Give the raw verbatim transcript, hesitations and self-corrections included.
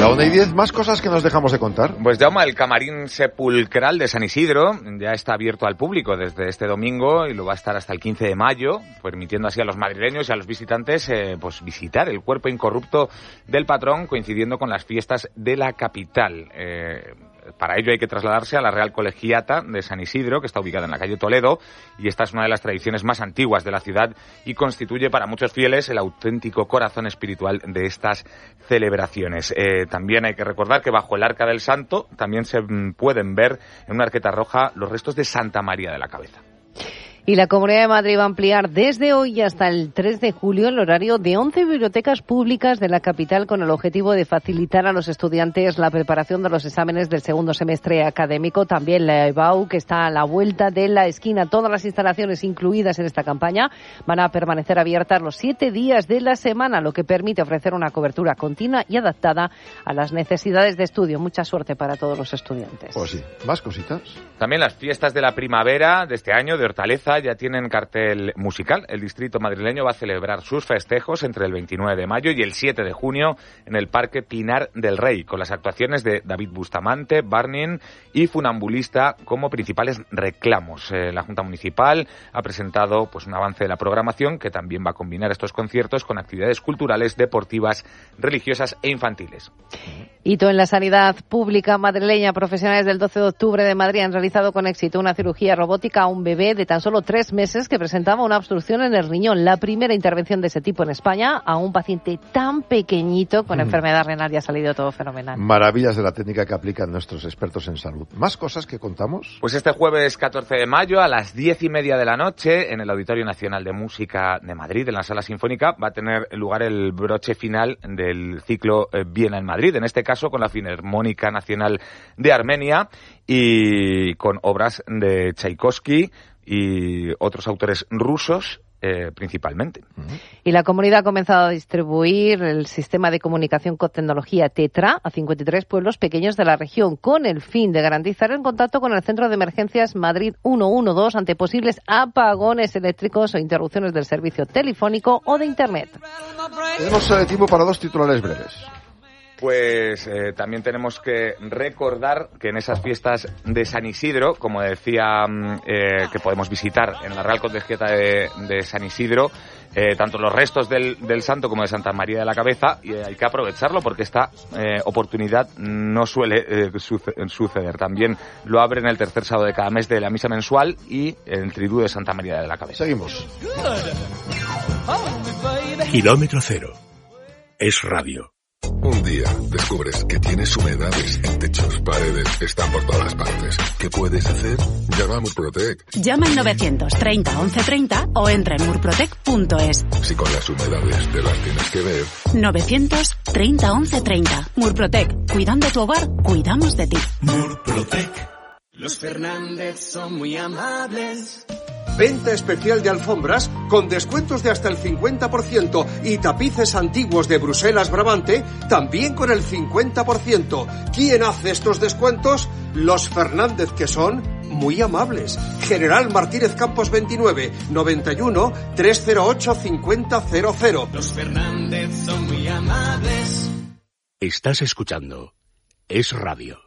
La una y diez, más cosas que nos dejamos de contar. Pues Jaume, el camarín sepulcral de San Isidro ya está abierto al público desde este domingo y lo va a estar hasta el quince de mayo, permitiendo así a los madrileños y a los visitantes eh, pues visitar el cuerpo incorrupto del patrón, coincidiendo con las fiestas de la capital. Eh, Para ello hay que trasladarse a la Real Colegiata de San Isidro, que está ubicada en la calle Toledo, y esta es una de las tradiciones más antiguas de la ciudad y constituye para muchos fieles el auténtico corazón espiritual de estas celebraciones. Eh, también hay que recordar que bajo el Arca del Santo también se pueden ver en una arqueta roja los restos de Santa María de la Cabeza. Y la Comunidad de Madrid va a ampliar desde hoy hasta el tres de julio el horario de once bibliotecas públicas de la capital con el objetivo de facilitar a los estudiantes la preparación de los exámenes del segundo semestre académico. También la E B A U, que está a la vuelta de la esquina. Todas las instalaciones incluidas en esta campaña van a permanecer abiertas los siete días de la semana, lo que permite ofrecer una cobertura continua y adaptada a las necesidades de estudio. Mucha suerte para todos los estudiantes. Pues sí, más cositas. También las fiestas de la primavera de este año de Hortaleza ya tienen cartel musical. El distrito madrileño va a celebrar sus festejos entre el veintinueve de mayo y el siete de junio en el Parque Pinar del Rey, con las actuaciones de David Bustamante, Barnin y Funambulista como principales reclamos. Eh, la Junta Municipal ha presentado pues un avance de la programación que también va a combinar estos conciertos con actividades culturales, deportivas, religiosas e infantiles. Hito en la sanidad pública madrileña. Profesionales del doce de octubre de Madrid han realizado con éxito una cirugía robótica a un bebé de tan solo tres meses que presentaba una obstrucción en el riñón. La primera intervención de ese tipo en España a un paciente tan pequeñito con mm. enfermedad renal, y ha salido todo fenomenal. Maravillas de la técnica que aplican nuestros expertos en salud. ¿Más cosas que contamos? Pues este jueves catorce de mayo a las diez y media de la noche en el Auditorio Nacional de Música de Madrid, en la Sala Sinfónica, va a tener lugar el broche final del ciclo Viena en Madrid, en este caso con la Filarmónica Nacional de Armenia y con obras de Tchaikovsky y otros autores rusos eh, principalmente. Y la comunidad ha comenzado a distribuir el sistema de comunicación con tecnología Tetra a cincuenta y tres pueblos pequeños de la región, con el fin de garantizar el contacto con el Centro de Emergencias Madrid ciento doce ante posibles apagones eléctricos o interrupciones del servicio telefónico o de Internet. Tenemos eh, tiempo para dos titulares breves. Pues eh, también tenemos que recordar que en esas fiestas de San Isidro, como decía, eh, que podemos visitar en la Real Colegiata de, de San Isidro, eh, tanto los restos del, del santo como de Santa María de la Cabeza, y hay que aprovecharlo porque esta eh, oportunidad no suele eh, suceder. También lo abren el tercer sábado de cada mes de la misa mensual y el triduo de Santa María de la Cabeza. Seguimos. Kilómetro cero. Es radio. Un día descubres que tienes humedades en techos, paredes, están por todas partes. ¿Qué puedes hacer? Llama a Murprotec. Llama al novecientos treinta once treinta o entra en murprotec punto es. Si con las humedades te las tienes que ver. novecientos treinta once treinta. Murprotec. Cuidando tu hogar, cuidamos de ti. Murprotec. Los Fernández son muy amables. Venta especial de alfombras con descuentos de hasta el cincuenta por ciento y tapices antiguos de Bruselas Brabante también con el cincuenta por ciento. ¿Quién hace estos descuentos? Los Fernández, que son muy amables. General Martínez Campos veintinueve, noventa y uno, trescientos ocho, cincuenta cero cero. Los Fernández son muy amables. Estás escuchando Es Radio.